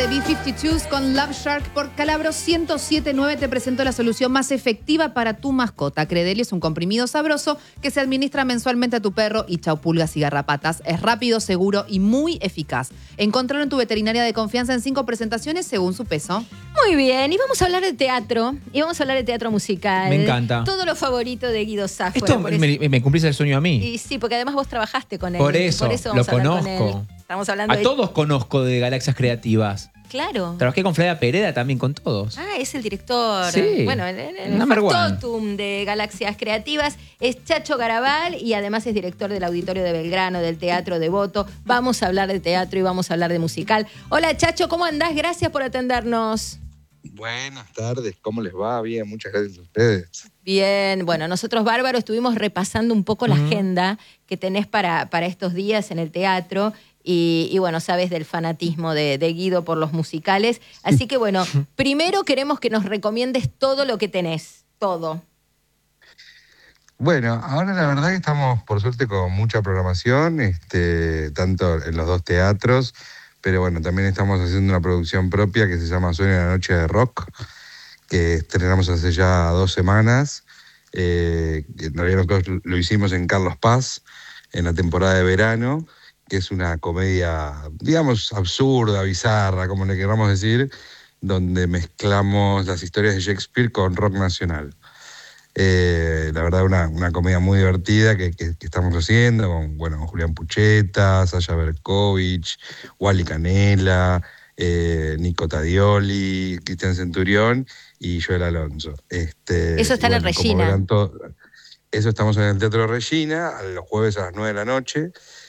de B-52s con Love Shark por Calabro 107.9 te presentó la solución más efectiva para tu mascota. Credelio es un comprimido sabroso que se administra mensualmente a tu perro y chau pulgas y garrapatas. Es rápido, seguro y muy eficaz. Encontralo en tu veterinaria de confianza en 5 presentaciones según su peso. Muy bien, y vamos a hablar de teatro. Y vamos a hablar de teatro musical. Me encanta. Todo lo favorito de Guido Sáfora. Esto me cumplís el sueño a mí. Y sí, porque además vos trabajaste con él. Por eso vamos lo a hablar con conozco. él. Estamos hablando A todos conozco de Galaxias Creativas. Claro. Trabajé con Flavia Pereda también, con todos. Ah, es el director. Sí. Bueno, el Number one. factotum de Galaxias Creativas. Es Chacho Garabal y además es director del Auditorio de Belgrano, del Teatro Devoto. Vamos a hablar de teatro y vamos a hablar de musical. Hola, Chacho, ¿cómo andás? Gracias por atendernos. Buenas tardes, ¿cómo les va? Bien, muchas gracias a ustedes. Bien, bueno, nosotros, Bárbaro, estuvimos repasando un poco la agenda que tenés para estos días en el teatro y bueno, sabes del fanatismo de Guido por los musicales. Así que bueno, primero queremos que nos recomiendes todo lo que tenés, todo. Bueno, ahora la verdad que estamos, por suerte, con mucha programación, tanto en los 2 teatros, pero bueno, también estamos haciendo una producción propia que se llama Sueño en la Noche de Rock, que estrenamos hace ya 2 semanas. En realidad nosotros lo hicimos en Carlos Paz, en la temporada de verano, que es una comedia, digamos, absurda, bizarra, como le queramos decir, donde mezclamos las historias de Shakespeare con rock nacional. La verdad, una comedia muy divertida que estamos haciendo con Julián Pucheta, Sasha Berkovich, Wally Canela, Nico Tadioli, Cristian Centurión y Joel Alonso. Eso está en el Regina. Eso estamos en el Teatro Regina, los jueves a las 9 de la noche.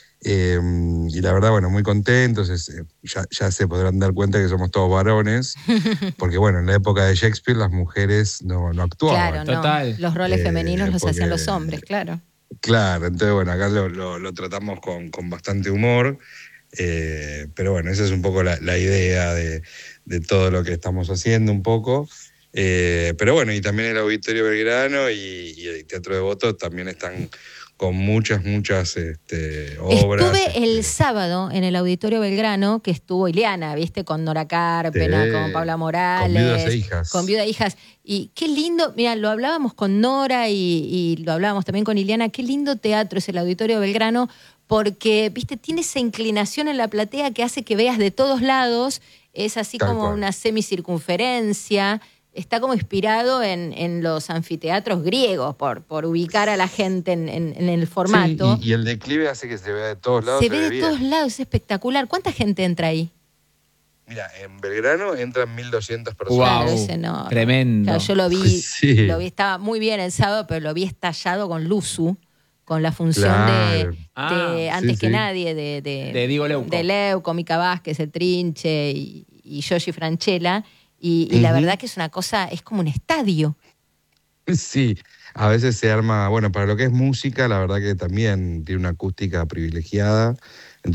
Y la verdad, muy contentos. Ya se podrán dar cuenta que somos todos varones, porque en la época de Shakespeare las mujeres no actuaban. Claro, Total. no. Los roles femeninos los hacían los hombres, claro. Claro, entonces acá lo tratamos con bastante humor, pero esa es un poco la idea de todo lo que estamos haciendo un poco. Pero y también el Auditorio Belgrano y el Teatro Devoto también están con muchas obras. Estuve el sábado en el Auditorio Belgrano, que estuvo Ileana, ¿viste? Con Nora Carpena, con Paula Morales. Con Viudas e Hijas. Con Viudas e Hijas. Y qué lindo, mira, lo hablábamos con Nora y lo hablábamos también con Ileana, qué lindo teatro es el Auditorio Belgrano, porque, ¿viste? Tiene esa inclinación en la platea que hace que veas de todos lados, es así Tal como cual. una semicircunferencia. Está como inspirado en los anfiteatros griegos, por ubicar a la gente en el formato. Sí, y el declive hace que se vea de todos lados. Se ve de bien. todos lados, es espectacular. ¿Cuánta gente entra ahí? Mira, en Belgrano entran 1.200 personas. Wow, Claro, es enorme. tremendo. Claro, yo lo vi, Sí. estaba muy bien el sábado, pero lo vi estallado con Luzu, con la función Claro. de Ah, Antes que sí. nadie, De Diego Leuco. De Leuco, Mica Vázquez, El Trinche y Yoshi Franchella. Y la verdad que es una cosa, es como un estadio. Sí, a veces se arma, para lo que es música, la verdad que también tiene una acústica privilegiada.